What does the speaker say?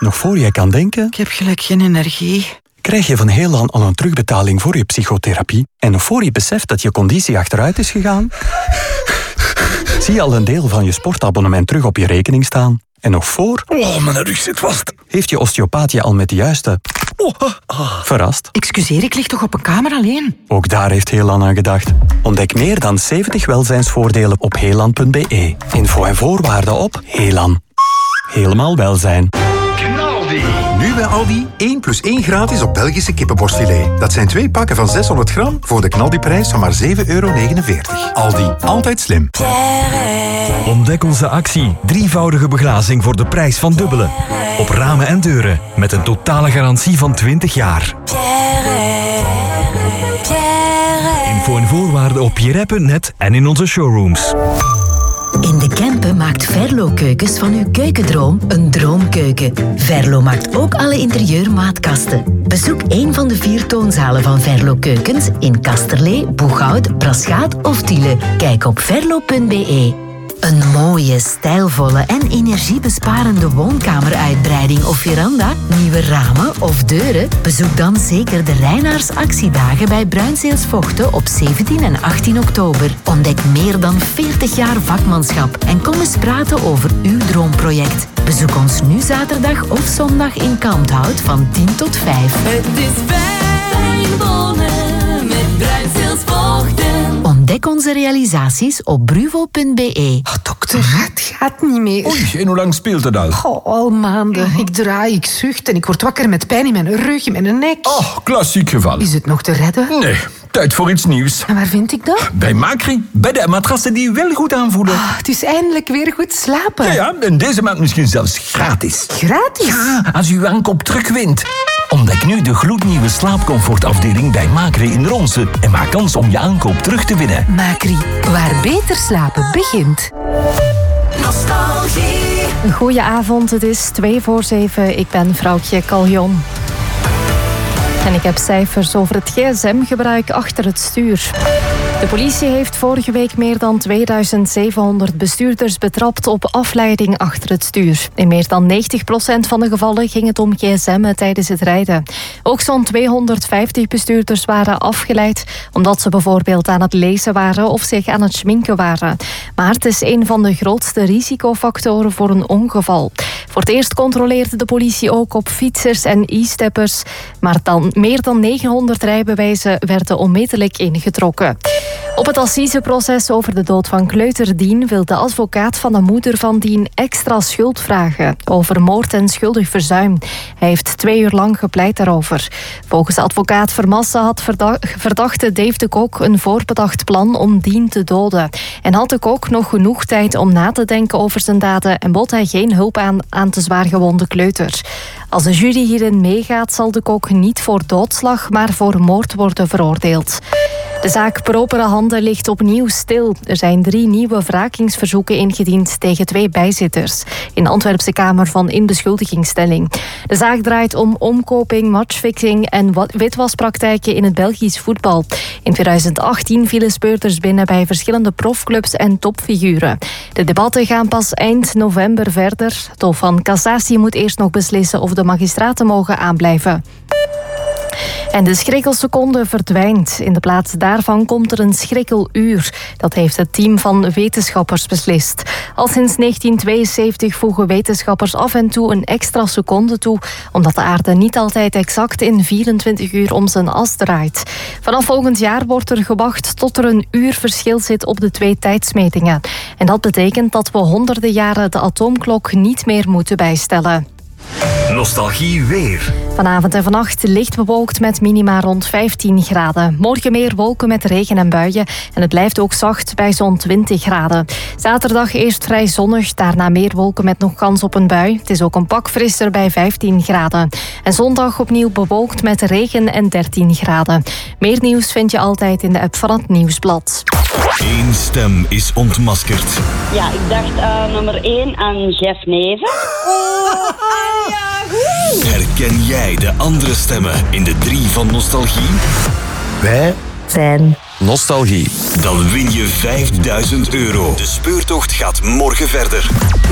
Nog voor je kan denken, Ik heb gelijk geen energie. krijg je van Heelan al een terugbetaling voor je psychotherapie. En nog voor je beseft dat je conditie achteruit is gegaan, zie je al een deel van je sportabonnement terug op je rekening staan. En nog voor... Oh, mijn rug zit vast. Heeft je osteopaat je al met de juiste... Verrast? Excuseer, ik lig toch op een kamer alleen? Ook daar heeft Heelan aan gedacht. Ontdek meer dan 70 welzijnsvoordelen op heelan.be. Info en voorwaarden op Heelan. Helemaal welzijn. Nu bij Aldi 1 + 1 gratis op Belgische kippenborstfilet. Dat zijn 2 pakken van 600 gram voor de knaldiprijs van maar €7,49. Aldi, altijd slim. Ontdek onze actie. 3-voudige beglazing voor de prijs van dubbele. Op ramen en deuren. Met een totale garantie van 20 jaar. Info en voorwaarden op pierre.net en in onze showrooms. In De Kempen maakt Verlo Keukens van uw keukendroom een droomkeuken. Verlo maakt ook alle interieurmaatkasten. Bezoek een van de 4 toonzalen van Verlo Keukens in Kasterlee, Boeghout, Braschaat of Tiele. Kijk op verlo.be. Een mooie, stijlvolle en energiebesparende woonkameruitbreiding of veranda, nieuwe ramen of deuren? Bezoek dan zeker de Reinaars actiedagen bij Bruinzeels Vochten op 17 en 18 oktober. Ontdek meer dan 40 jaar vakmanschap en kom eens praten over uw droomproject. Bezoek ons nu zaterdag of zondag in Kalmthout van 10 tot 5. Het is fijn wonen met Bruinzeels Vochten. Ontdek onze realisaties op bruvo.be. Oh, dokter, het gaat niet meer. Oei, en hoe lang speelt het al? Oh, al maanden. Ik draai, ik zucht en ik word wakker met pijn in mijn rug, in mijn nek. Oh, klassiek geval. Is het nog te redden? Nee, tijd voor iets nieuws. En waar vind ik dat? Bij Macri, bij de matrassen die wel goed aanvoelen. Het is eindelijk weer goed slapen. Ja, en deze maand misschien zelfs gratis. Gratis? Ja, als u uw aankoop terugwint. Ontdek nu de gloednieuwe slaapcomfortafdeling bij Macri in Ronse en maak kans om je aankoop terug te winnen. Macri, waar beter slapen begint. Nostalgie. Goedenavond, het is 6:02. Ik ben vrouwtje Caljon. En ik heb cijfers over het gsm-gebruik achter het stuur. De politie heeft vorige week meer dan 2700 bestuurders betrapt op afleiding achter het stuur. In meer dan 90% van de gevallen ging het om gsm'en tijdens het rijden. Ook zo'n 250 bestuurders waren afgeleid omdat ze bijvoorbeeld aan het lezen waren of zich aan het schminken waren. Maar het is een van de grootste risicofactoren voor een ongeval. Voor het eerst controleerde de politie ook op fietsers en e-steppers, maar dan meer dan 900 rijbewijzen werden onmiddellijk ingetrokken. Op het assiseproces over de dood van kleuter Dien wil de advocaat van de moeder van Dien extra schuld vragen over moord en schuldig verzuim. Hij heeft 2 uur lang gepleit daarover. Volgens advocaat Vermassen had verdachte Dave de Kok een voorbedacht plan om Dien te doden. En had de Kok nog genoeg tijd om na te denken over zijn daden en bood hij geen hulp aan de zwaargewonde kleuter. Als de jury hierin meegaat, zal de Kok niet voor doodslag, maar voor moord worden veroordeeld. De zaak Propere Handen ligt opnieuw stil. Er zijn 3 nieuwe wrakingsverzoeken ingediend tegen 2 bijzitters in de Antwerpse Kamer van Inbeschuldigingsstelling. De zaak draait om omkoping, matchfixing en witwaspraktijken in het Belgisch voetbal. In 2018 vielen speurders binnen bij verschillende profclubs en topfiguren. De debatten gaan pas eind november verder. Het Hof van Cassatie moet eerst nog beslissen of de magistraten mogen aanblijven. En de schrikkelseconde verdwijnt. In de plaats daarvan komt er een schrikkeluur. Dat heeft het team van wetenschappers beslist. Al sinds 1972 voegen wetenschappers af en toe een extra seconde toe, omdat de aarde niet altijd exact in 24 uur om zijn as draait. Vanaf volgend jaar wordt er gewacht tot er een uur verschil zit op de 2 tijdsmetingen. En dat betekent dat we honderden jaren de atoomklok niet meer moeten bijstellen. Nostalgie weer. Vanavond en vannacht licht bewolkt met minima rond 15 graden. Morgen meer wolken met regen en buien. En het blijft ook zacht bij zo'n 20 graden. Zaterdag eerst vrij zonnig, daarna meer wolken met nog kans op een bui. Het is ook een pak frisser bij 15 graden. En zondag opnieuw bewolkt met regen en 13 graden. Meer nieuws vind je altijd in de app van het Nieuwsblad. 1 stem is ontmaskerd. Ja, ik dacht nummer 1 aan Jeff Neven. Herken jij de andere stemmen in de 3 van Nostalgie? Wij zijn Nostalgie. Dan win je €5000. De speurtocht gaat morgen verder.